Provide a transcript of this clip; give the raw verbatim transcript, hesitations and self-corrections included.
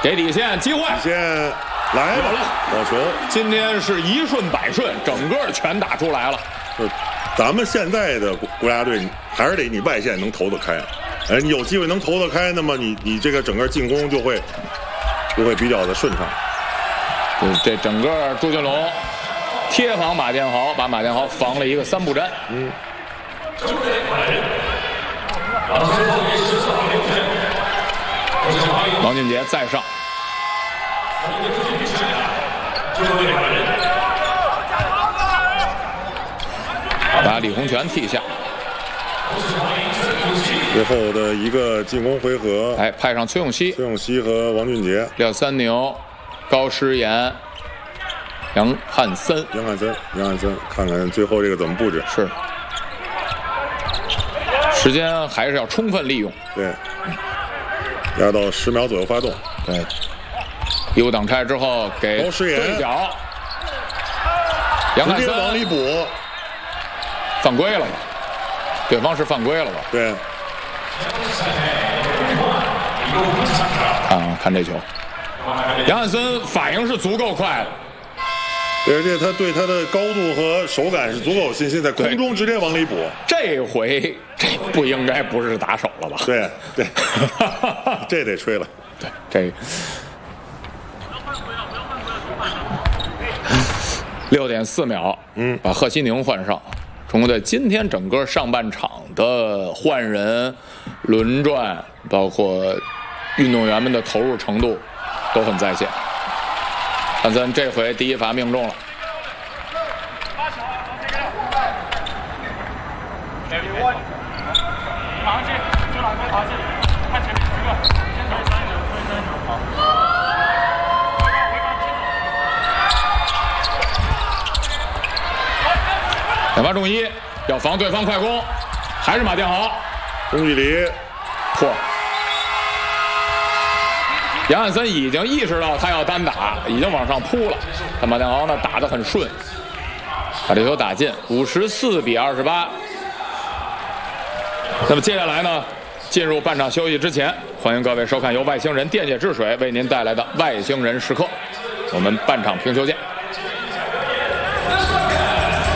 给底线机会， 底线来了，好球！ 今天是一顺百顺，整个全打出来了。 就咱们现在的国家队还是得你外线能投得开，哎，你有机会能投得开，那么你你这个整个进攻就会就会比较的顺畅。 这整个朱俊龙贴防马建豪，把马建豪防了一个三不沾。嗯。王俊杰再上，把李洪权替下。 最后的一个进攻回合， 哎，派上崔永熙、 崔永熙和王俊杰、 廖三牛、高诗岩、杨汉森、 杨汉森、杨汉森，看看最后这个怎么布置。 是，时间还是要充分利用。 对，压到十秒左右发动。 对，一步挡拆之后给高诗岩对角，杨汉森往里补， 犯规了吧？对方是犯规了吧？ 对。 看啊，看这球，杨汉森反应是足够快的， 而且他对他的高度和手感是足够有信心，在空中直接往里补。这回这不应该不是打手了吧？ 对对，这得吹了。 对，这六点四秒，嗯，把贺西宁换上。中国队今天整个上半场的换人、轮转，包括运动员们的投入程度都很在线。汉森这回第一罚命中了。两罚中一，要防对方快攻，还是马建豪， 中距离破。杨汉森已经意识到他要单打，已经往上扑了，但马建豪呢打得很顺，把这球打进，五十四比二十八。那么接下来呢，进入半场休息之前，欢迎各位收看由外星人电解质水为您带来的外星人时刻，我们半场评球见。